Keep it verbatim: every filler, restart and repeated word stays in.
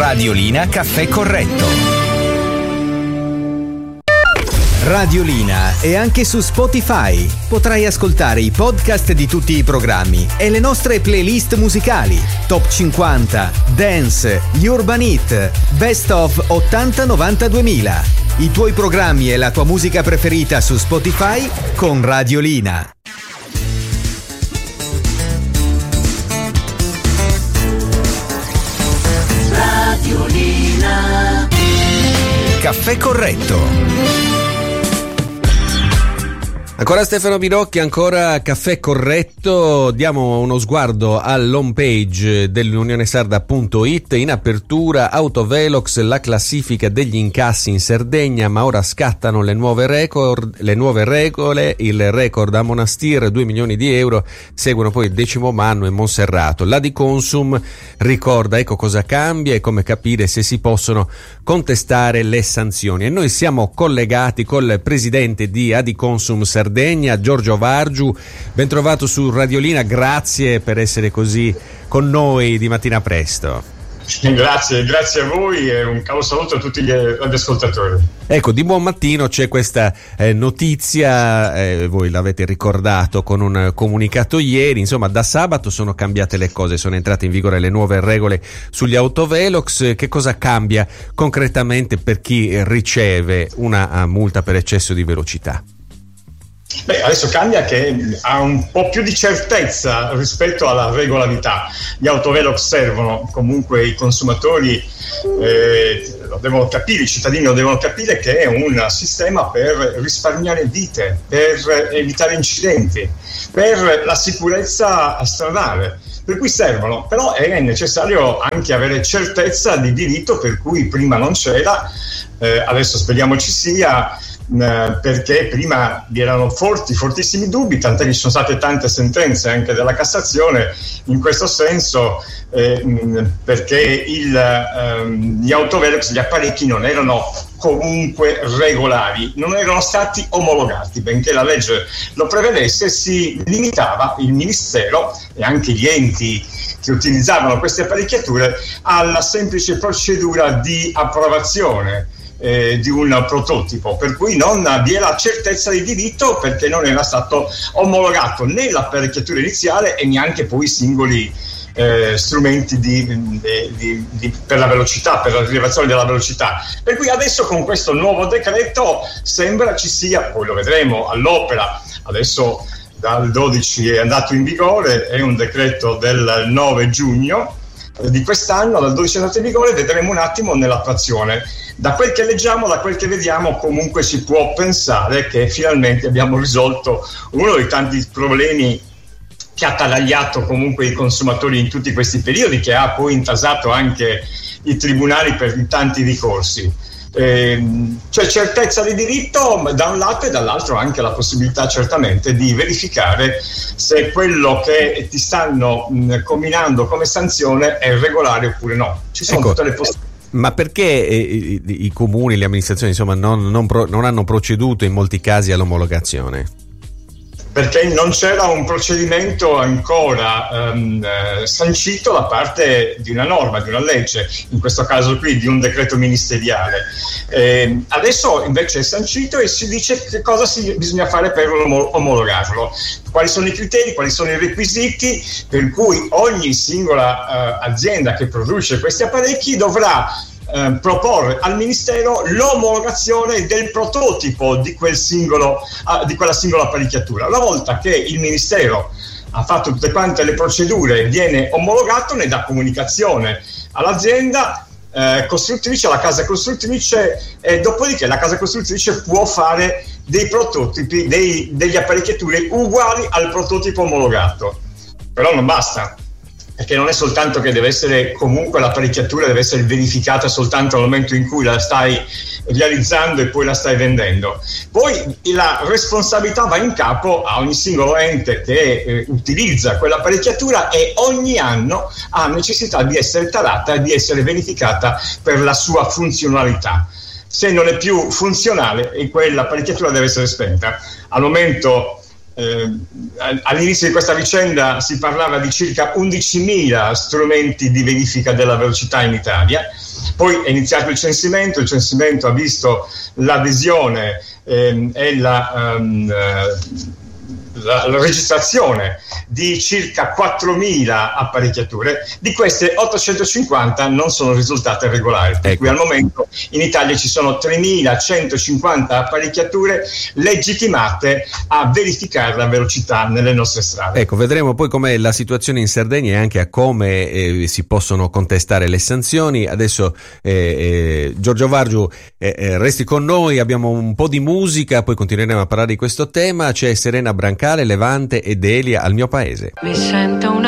Radiolina Caffè Corretto. Radiolina è anche su Spotify. Potrai ascoltare i podcast di tutti i programmi e le nostre playlist musicali: Top cinquanta, Dance, Urban Hit, Best of ottanta novanta duemila. I tuoi programmi e la tua musica preferita su Spotify con Radiolina. Radiolina Caffè Corretto. Ancora Stefano Binocchi, ancora Caffè Corretto. Diamo uno sguardo all'home page dell'Unione Sarda punto it. In apertura Autovelox, la classifica degli incassi in Sardegna, ma ora scattano le nuove record, le nuove regole. Il record a Monastir, due milioni di euro, seguono poi il Decimo Manno e Monserrato. L'Adiconsum ricorda ecco cosa cambia e come capire se si possono contestare le sanzioni. E noi siamo collegati col presidente di Adiconsum Sardegna, Giorgio Vargiu. Ben trovato su Radiolina, grazie per essere così con noi di mattina presto. Grazie, grazie a voi e un caro saluto a tutti gli ascoltatori. Ecco, di buon mattino c'è questa eh, notizia, eh, voi l'avete ricordato con un comunicato ieri, insomma da sabato sono cambiate le cose, sono entrate in vigore le nuove regole sugli autovelox. Che cosa cambia concretamente per chi riceve una multa per eccesso di velocità? Beh, adesso cambia che ha un po' più di certezza rispetto alla regolarità. Gli autovelox servono, comunque i consumatori eh, lo devono capire, i cittadini lo devono capire che è un sistema per risparmiare vite, per evitare incidenti, per la sicurezza stradale. Per cui servono, però è necessario anche avere certezza di diritto, per cui prima non c'era, eh, adesso speriamo ci sia, perché prima vi erano forti, fortissimi dubbi, tant'è che ci sono state tante sentenze anche della Cassazione in questo senso, eh, perché il, ehm, gli autovelox, gli apparecchi non erano comunque regolari, non erano stati omologati, benché la legge lo prevedesse. Si limitava il Ministero e anche gli enti che utilizzavano queste apparecchiature alla semplice procedura di approvazione Eh, di un prototipo, per cui non vi era certezza di diritto perché non era stato omologato né l'apparecchiatura iniziale e neanche poi i singoli eh, strumenti di, di, di, di, per la velocità, per la rilevazione della velocità. Per cui adesso con questo nuovo decreto sembra ci sia, poi lo vedremo all'opera, adesso dal dodici è andato in vigore, è un decreto del nove giugno di quest'anno, dal dodici è andato in vigore, vedremo un attimo nell'attuazione. Da quel che leggiamo, da quel che vediamo, comunque si può pensare che finalmente abbiamo risolto uno dei tanti problemi che ha attanagliato comunque i consumatori in tutti questi periodi, che ha poi intasato anche i tribunali per i tanti ricorsi. Eh, cioè certezza di diritto da un lato e dall'altro anche la possibilità certamente di verificare se quello che ti stanno mh, combinando come sanzione è regolare oppure no. Ci sono ecco, tutte le possibilità. Ma perché eh, i, i comuni, le amministrazioni insomma non, non, pro, non hanno proceduto in molti casi all'omologazione? Perché non c'era un procedimento ancora um, eh, sancito da parte di una norma, di una legge, in questo caso qui di un decreto ministeriale. Eh, adesso invece è sancito e si dice che cosa si, bisogna fare per omologarlo, quali sono i criteri, quali sono i requisiti, per cui ogni singola uh, azienda che produce questi apparecchi dovrà Eh, proporre al Ministero l'omologazione del prototipo di quel singolo uh, di quella singola apparecchiatura. Una volta che il Ministero ha fatto tutte quante le procedure, viene omologato, ne dà comunicazione all'azienda eh, costruttrice, alla casa costruttrice, e dopodiché la casa costruttrice può fare dei prototipi, dei, degli apparecchiature uguali al prototipo omologato. Però non basta, perché non è soltanto che deve essere, comunque l'apparecchiatura deve essere verificata soltanto al momento in cui la stai realizzando e poi la stai vendendo. Poi la responsabilità va in capo a ogni singolo ente che eh, utilizza quell'apparecchiatura e ogni anno ha necessità di essere tarata e di essere verificata per la sua funzionalità. Se non è più funzionale, quell'apparecchiatura deve essere spenta. Al momento Eh, all'inizio di questa vicenda si parlava di circa undicimila strumenti di verifica della velocità in Italia, Poi è iniziato il censimento, il censimento ha visto l'adesione ehm, e la, um, la, la registrazione di circa quattromila apparecchiature, di queste ottocentocinquanta non sono risultate regolari, per ecco. cui al momento in Italia ci sono tremilacentocinquanta apparecchiature legittimate a verificare la velocità nelle nostre strade. Ecco, vedremo poi com'è la situazione in Sardegna e anche a come eh, si possono contestare le sanzioni. Adesso eh, eh, Giorgio Vargiu, eh, eh, resti con noi, abbiamo un po' di musica, poi continueremo a parlare di questo tema. C'è Serena Brancale, Levante ed Elia, Al mio paese. Mi sento una